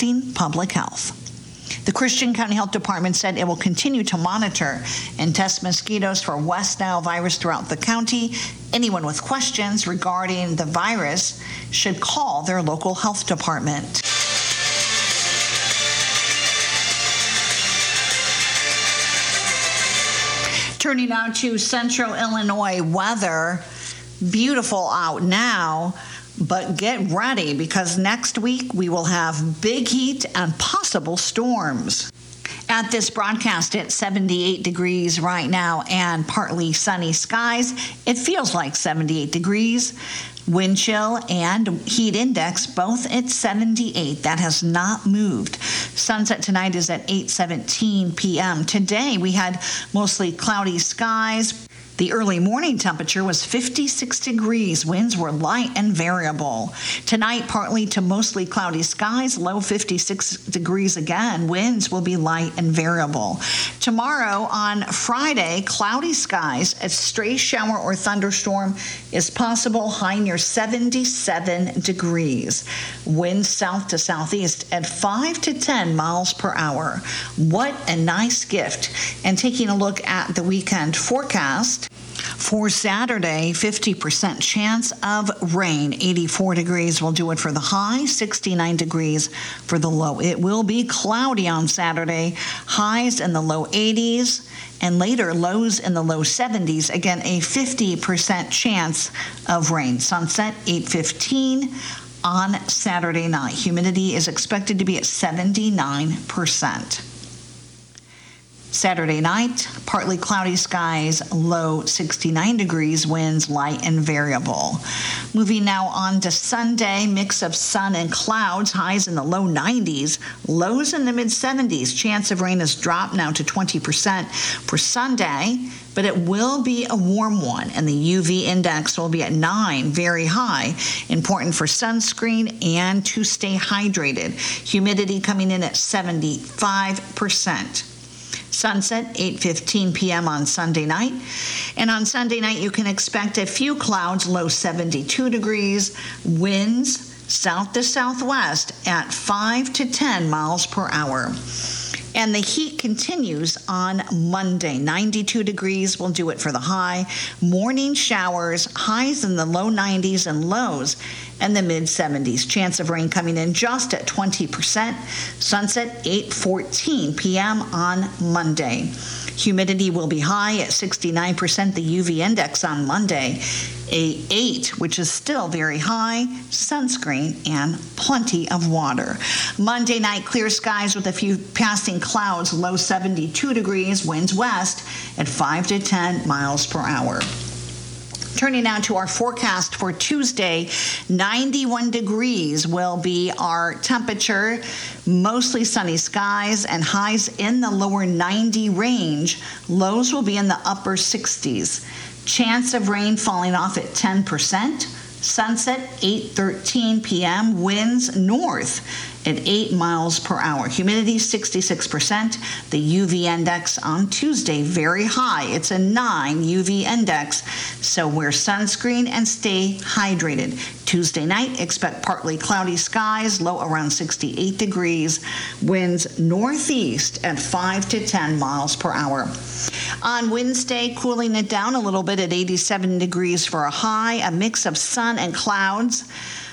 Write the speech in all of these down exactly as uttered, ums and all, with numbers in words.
protecting public health. The Christian County Health Department said it will continue to monitor and test mosquitoes for West Nile virus throughout the county. Anyone with questions regarding the virus should call their local health department. Turning now to Central Illinois weather. Beautiful out now, but get ready because next week we will have big heat and possible storms. At this broadcast, it's seventy-eight degrees right now and partly sunny skies. It feels like seventy-eight degrees. Wind chill and heat index both at seventy-eight. That has not moved. Sunset tonight is at eight seventeen p.m. Today we had mostly cloudy skies. The early morning temperature was fifty-six degrees. Winds were light and variable. Tonight, partly to mostly cloudy skies, low fifty-six degrees again. Winds will be light and variable. Tomorrow, on Friday, cloudy skies. A stray shower or thunderstorm is possible, high near seventy-seven degrees. Winds south to southeast at five to ten miles per hour. What a nice gift. And taking a look at the weekend forecast, for Saturday, fifty percent chance of rain. eighty-four degrees will do it for the high, sixty-nine degrees for the low. It will be cloudy on Saturday, highs in the low eighties, and later lows in the low seventies. Again, a fifty percent chance of rain. Sunset, eight fifteen on Saturday night. Humidity is expected to be at seventy-nine percent. Saturday night, partly cloudy skies, low sixty-nine degrees, winds light and variable. Moving now on to Sunday, mix of sun and clouds, highs in the low nineties, lows in the mid seventies. Chance of rain has dropped now to twenty percent for Sunday, but it will be a warm one, and the U V index will be at nine, very high. Important for sunscreen and to stay hydrated. Humidity coming in at seventy-five percent. Sunset, eight fifteen p.m. on Sunday night. And on Sunday night, you can expect a few clouds, low seventy-two degrees, winds south to southwest at five to ten miles per hour. And the heat continues on Monday. ninety-two degrees will do it for the high. Morning showers, highs in the low nineties and lows in the mid seventies. Chance of rain coming in just at twenty percent. Sunset, eight fourteen p.m. on Monday. Humidity will be high at sixty-nine percent. The U V index on Monday, a eight, which is still very high. Sunscreen and plenty of water. Monday night, clear skies with a few passing clouds, low seventy-two degrees, winds west at five to ten miles per hour. Turning now to our forecast for Tuesday, ninety-one degrees will be our temperature, mostly sunny skies and highs in the lower ninety range. Lows will be in the upper sixties. Chance of rain falling off at ten percent. Sunset, eight thirteen p.m. Winds north at eight miles per hour. Humidity, sixty-six percent. The U V index on Tuesday, very high. It's a nine U V index, so wear sunscreen and stay hydrated. Tuesday night, expect partly cloudy skies, low around sixty-eight degrees. Winds northeast at five to ten miles per hour. On Wednesday, cooling it down a little bit at eighty-seven degrees for a high, a mix of sun and clouds.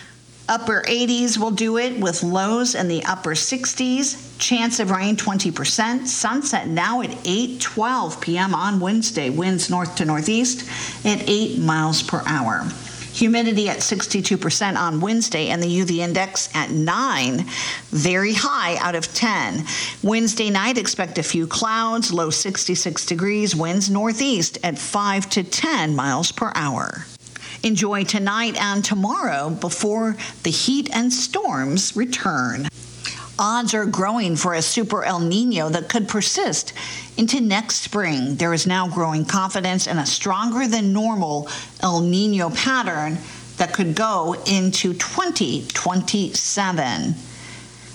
Upper eighties will do it with lows in the upper sixties. Chance of rain twenty percent. Sunset now at eight twelve p.m. on Wednesday. Winds north to northeast at eight miles per hour. Humidity at sixty-two percent on Wednesday and the U V index at nine, very high out of ten. Wednesday night, expect a few clouds, low sixty-six degrees, winds northeast at five to ten miles per hour. Enjoy tonight and tomorrow before the heat and storms return. Odds are growing for a super El Nino that could persist into next spring. There is now growing confidence in a stronger than normal El Nino pattern that could go into twenty twenty-seven.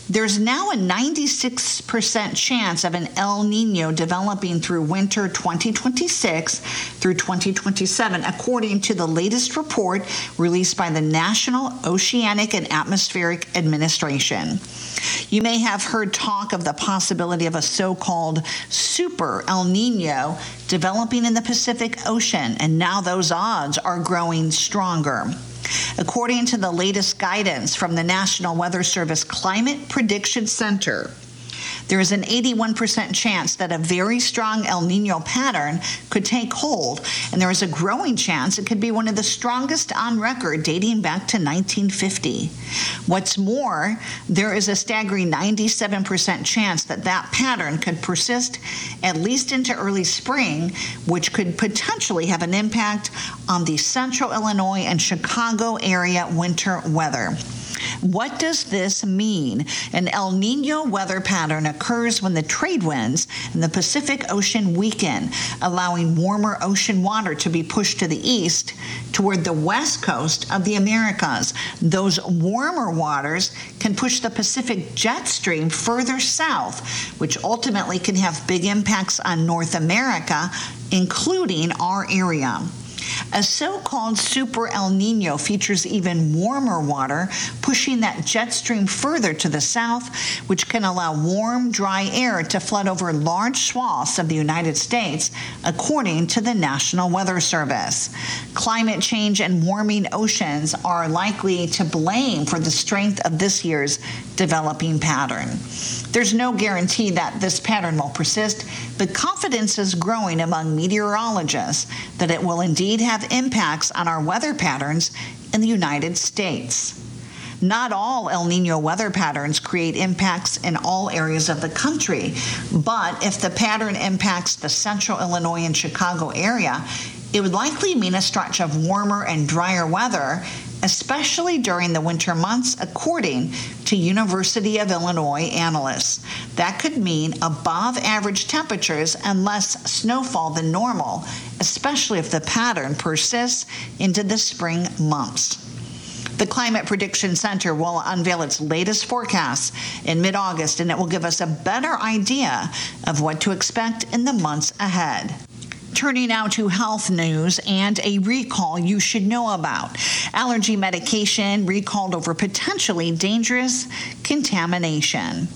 There's now a ninety-six percent chance of an El Nino developing through winter twenty twenty-six through twenty twenty-seven, according to the latest report released by the National Oceanic and Atmospheric Administration. You may have heard talk of the possibility of a so-called super El Nino developing in the Pacific Ocean, and now those odds are growing stronger. According to the latest guidance from the National Weather Service Climate Prediction Center, there is an eighty-one percent chance that a very strong El Nino pattern could take hold, and there is a growing chance it could be one of the strongest on record dating back to nineteen fifty. What's more, there is a staggering ninety-seven percent chance that that pattern could persist at least into early spring, which could potentially have an impact on the central Illinois and Chicago area winter weather. What does this mean? An El Nino weather pattern occurs when the trade winds in the Pacific Ocean weaken, allowing warmer ocean water to be pushed to the east toward the west coast of the Americas. Those warmer waters can push the Pacific jet stream further south, which ultimately can have big impacts on North America, including our area. A so-called super El Nino features even warmer water, pushing that jet stream further to the south, which can allow warm, dry air to flood over large swaths of the United States, according to the National Weather Service. Climate change and warming oceans are likely to blame for the strength of this year's developing pattern. There's no guarantee that this pattern will persist, but confidence is growing among meteorologists that it will indeed have impacts on our weather patterns in the United States. Not all El Nino weather patterns create impacts in all areas of the country, but if the pattern impacts the central Illinois and Chicago area, it would likely mean a stretch of warmer and drier weather, especially during the winter months, according to University of Illinois analysts. That could mean above average temperatures and less snowfall than normal, especially if the pattern persists into the spring months. The Climate Prediction Center will unveil its latest forecasts in mid-August, and it will give us a better idea of what to expect in the months ahead. Turning now to health news and a recall you should know about. Allergy medication recalled over potentially dangerous contamination.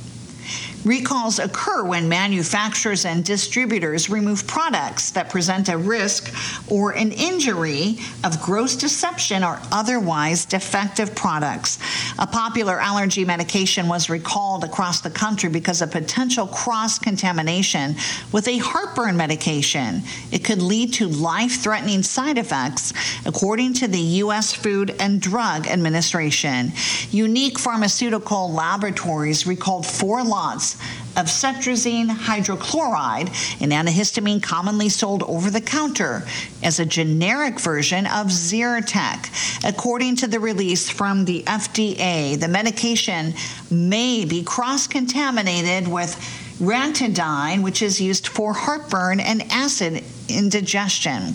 Recalls occur when manufacturers and distributors remove products that present a risk or an injury of gross deception or otherwise defective products. A popular allergy medication was recalled across the country because of potential cross-contamination with a heartburn medication. It could lead to life-threatening side effects, according to the U S Food and Drug Administration. Unique Pharmaceutical Laboratories recalled four lots of cetirizine hydrochloride, an antihistamine commonly sold over the counter as a generic version of Zyrtec. According to the release from the F D A, the medication may be cross-contaminated with ranitidine, which is used for heartburn and acid indigestion.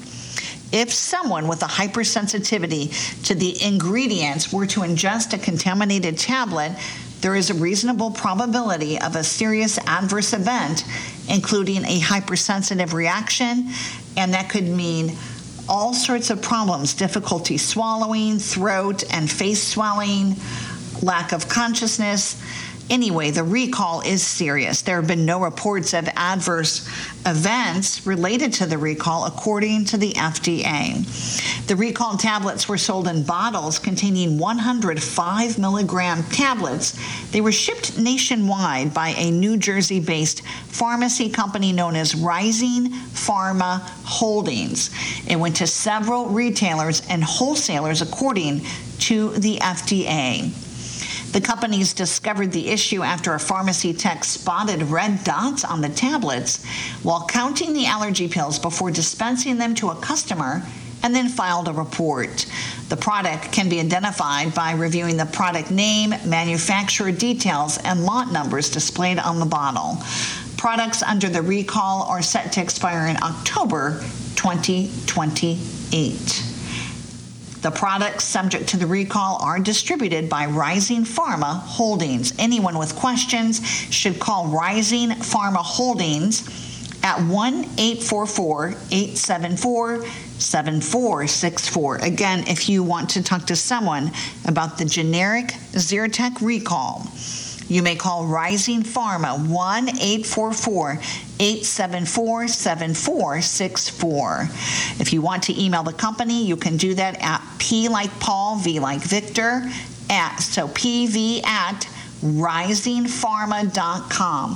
If someone with a hypersensitivity to the ingredients were to ingest a contaminated tablet, there is a reasonable probability of a serious adverse event, including a hypersensitive reaction, and that could mean all sorts of problems: difficulty swallowing, throat and face swelling, lack of consciousness. Anyway, the recall is serious. There have been no reports of adverse events related to the recall, according to the F D A. The recalled tablets were sold in bottles containing one hundred five milligram tablets. They were shipped nationwide by a New Jersey-based pharmacy company known as Rising Pharma Holdings. It went to several retailers and wholesalers, according to the F D A. The companies discovered the issue after a pharmacy tech spotted red dots on the tablets while counting the allergy pills before dispensing them to a customer, and then filed a report. The product can be identified by reviewing the product name, manufacturer details, and lot numbers displayed on the bottle. Products under the recall are set to expire in October twenty twenty-eight. The products subject to the recall are distributed by Rising Pharma Holdings. Anyone with questions should call Rising Pharma Holdings at one eight four four, eight seven four, seven four six four. Again, if you want to talk to someone about the generic Zyrtec recall, you may call Rising Pharma one eight four four, eight seven four, seven four six four. If you want to email the company, you can do that at P like Paul, V like Victor, at so P V at rising pharma dot com.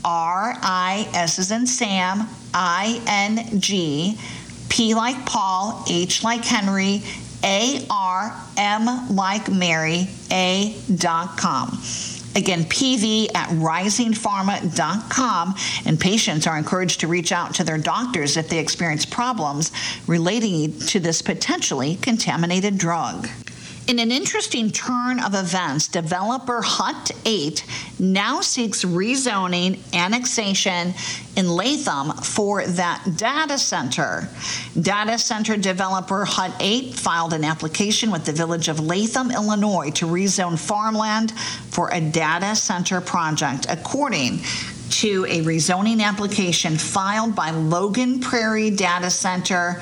R I S as in Sam, I N G, P like Paul, H like Henry, A R M like Mary, A dot com. Again, P V at rising pharma dot com, and patients are encouraged to reach out to their doctors if they experience problems relating to this potentially contaminated drug. In an interesting turn of events, developer Hut eight now seeks rezoning annexation in Latham for that data center. Data center developer Hut eight filed an application with the village of Latham, Illinois to rezone farmland for a data center project, according to a rezoning application filed by Logan Prairie Data Center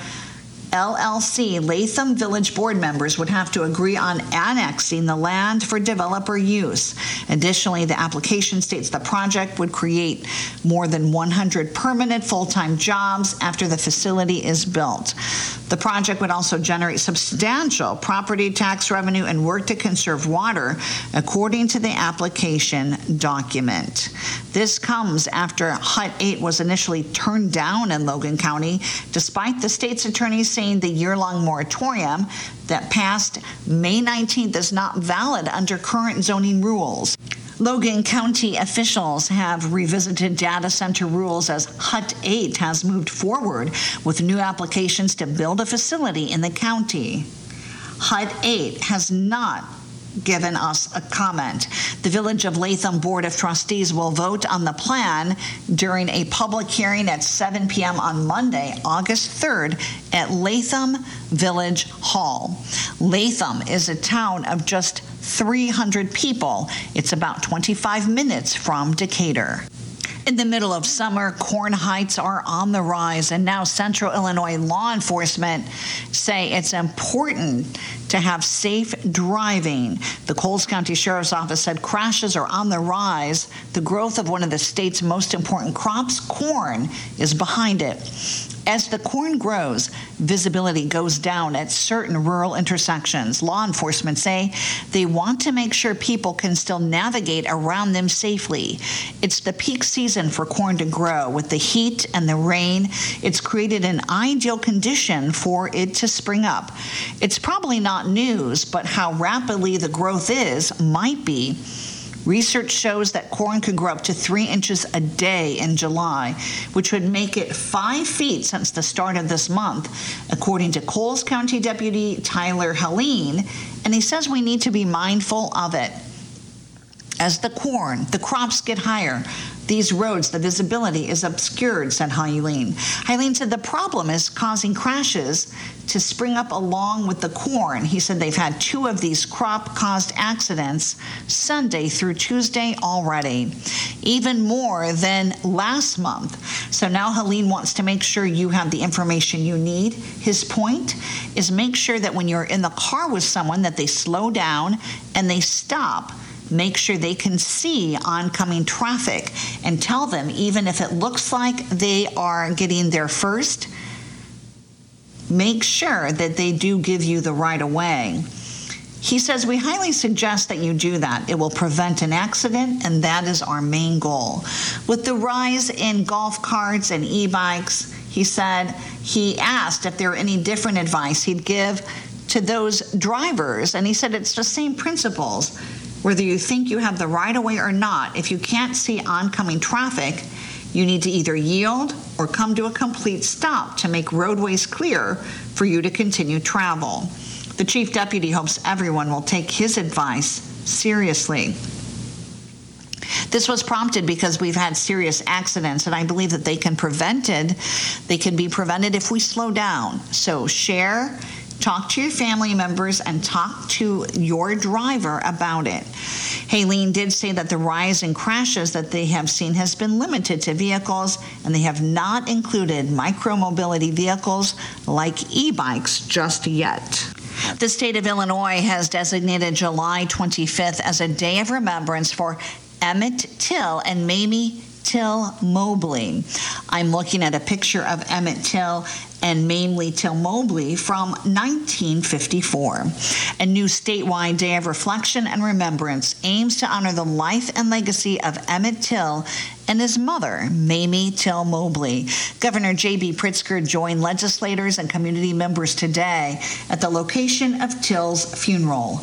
L L C. Latham Village board members would have to agree on annexing the land for developer use. Additionally, the application states the project would create more than one hundred permanent full-time jobs after the facility is built. The project would also generate substantial property tax revenue and work to conserve water, according to the application document. This comes after Hut eight was initially turned down in Logan County, despite the state's attorneys saying the year-long moratorium that passed May nineteenth is not valid under current zoning rules. Logan County officials have revisited data center rules as Hut eight has moved forward with new applications to build a facility in the county. Hut eight has not given us a comment. The Village of Latham Board of Trustees will vote on the plan during a public hearing at seven p.m. on Monday, August third at Latham Village Hall. Latham is a town of just three hundred people. It's about twenty-five minutes from Decatur. In the middle of summer, corn heights are on the rise, and now Central Illinois law enforcement say it's important to have safe driving. The Coles County Sheriff's Office said crashes are on the rise. The growth of one of the state's most important crops, corn, is behind it. As the corn grows, visibility goes down at certain rural intersections. Law enforcement say they want to make sure people can still navigate around them safely. It's the peak season for corn to grow. With the heat and the rain, it's created an ideal condition for it to spring up. It's probably not news, but how rapidly the growth is might be. Research shows that corn could grow up to three inches a day in July, which would make it five feet since the start of this month, according to Coles County Deputy Tyler Helene, and he says we need to be mindful of it. As the corn, the crops get higher, these roads, the visibility is obscured, said Helene. Helene said the problem is causing crashes to spring up along with the corn. He said they've had two of these crop-caused accidents Sunday through Tuesday already, even more than last month. So now Helene wants to make sure you have the information you need. His point is make sure that when you're in the car with someone that they slow down and they stop. Make sure they can see oncoming traffic and tell them, even if it looks like they are getting there first, make sure that they do give you the right of way. He says, we highly suggest that you do that. It will prevent an accident, and that is our main goal. With the rise in golf carts and e-bikes, he said he asked if there were any different advice he'd give to those drivers, and he said it's the same principles. Whether you think you have the right-of-way or not, if you can't see oncoming traffic, you need to either yield or come to a complete stop to make roadways clear for you to continue travel. The chief deputy hopes everyone will take his advice seriously. This was prompted because we've had serious accidents, and I believe that they can prevented, they can be prevented if we slow down. So share, Talk to your family members and talk to your driver about it. Haleen did say that the rise in crashes that they have seen has been limited to vehicles, and they have not included micromobility vehicles like e-bikes just yet. The state of Illinois has designated July twenty-fifth as a day of remembrance for Emmett Till and Mamie Till Mobley. I'm looking at a picture of Emmett Till and Mamie Till Mobley from nineteen fifty-four. A new statewide day of reflection and remembrance aims to honor the life and legacy of Emmett Till and his mother, Mamie Till Mobley. Governor J B Pritzker joined legislators and community members today at the location of Till's funeral,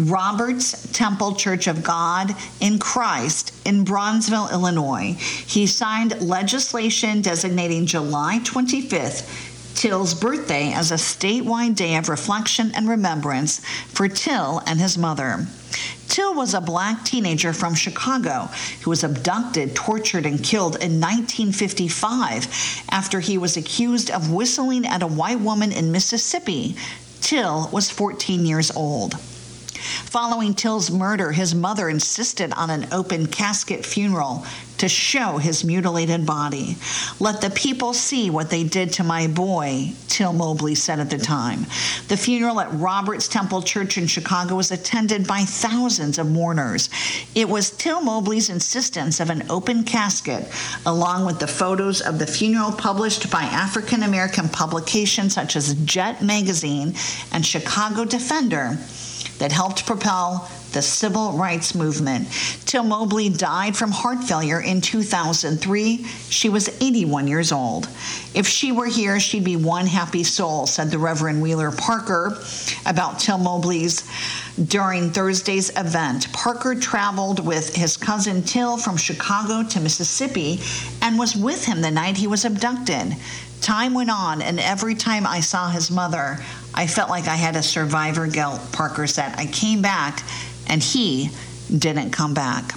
Roberts Temple Church of God in Christ in Bronzeville, Illinois. He signed legislation designating July twenty-fifth Till's birthday as a statewide day of reflection and remembrance for Till and his mother. Till was a black teenager from Chicago who was abducted, tortured, and killed in nineteen fifty-five after he was accused of whistling at a white woman in Mississippi. Till was fourteen years old. Following Till's murder, his mother insisted on an open casket funeral to show his mutilated body. "Let the people see what they did to my boy," Till Mobley said at the time. The funeral at Roberts Temple Church in Chicago was attended by thousands of mourners. It was Till Mobley's insistence of an open casket, along with the photos of the funeral published by African American publications such as Jet Magazine and Chicago Defender, that helped propel the civil rights movement. Till Mobley died from heart failure in two thousand three. She was eighty-one years old. "If she were here, she'd be one happy soul," said the Reverend Wheeler Parker about Till Mobley's during Thursday's event. Parker traveled with his cousin Till from Chicago to Mississippi and was with him the night he was abducted. "Time went on, and every time I saw his mother, I felt like I had a survivor guilt," Parker said. "I came back, and he didn't come back."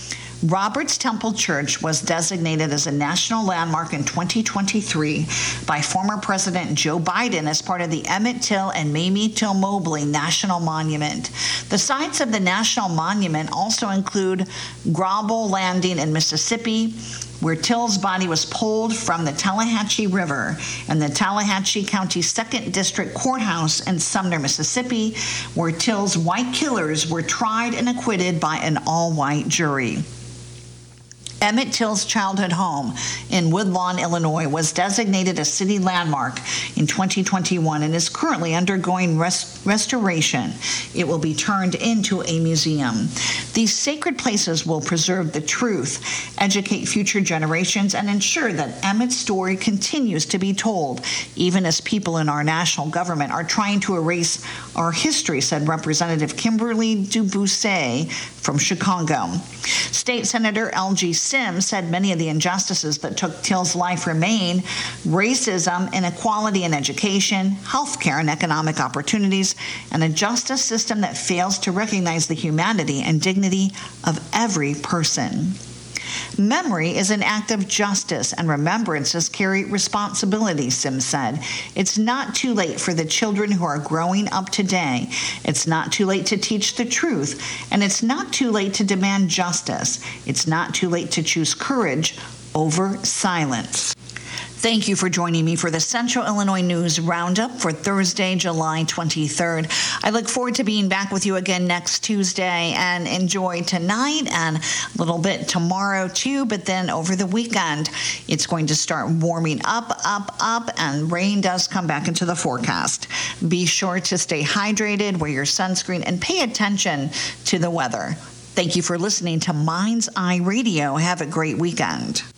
Roberts Temple Church was designated as a national landmark in twenty twenty-three by former President Joe Biden as part of the Emmett Till and Mamie Till Mobley National Monument. The sites of the National Monument also include Grauble Landing in Mississippi, where Till's body was pulled from the Tallahatchie River, and the Tallahatchie County Second District Courthouse in Sumner, Mississippi, where Till's white killers were tried and acquitted by an all-white jury. Emmett Till's childhood home in Woodlawn, Illinois, was designated a city landmark in twenty twenty-one and is currently undergoing rest- restoration. It will be turned into a museum. These sacred places will preserve the truth, educate future generations, and ensure that Emmett's story continues to be told, even as people in our national government are trying to erase our history, said Representative Kimberly Dubusse from Chicago. State Senator L G Sims said many of the injustices that took Till's life remain: racism, inequality in education, health care, and economic opportunities, and a justice system that fails to recognize the humanity and dignity of every person. Memory is an act of justice, and remembrances carry responsibility, Sims said. It's not too late for the children who are growing up today. It's not too late to teach the truth, and it's not too late to demand justice. It's not too late to choose courage over silence. Thank you for joining me for the Central Illinois News Roundup for Thursday, July twenty-third. I look forward to being back with you again next Tuesday, and enjoy tonight and a little bit tomorrow too, but then over the weekend, it's going to start warming up, up, up, and rain does come back into the forecast. Be sure to stay hydrated, wear your sunscreen, and pay attention to the weather. Thank you for listening to Mind's Eye Radio. Have a great weekend.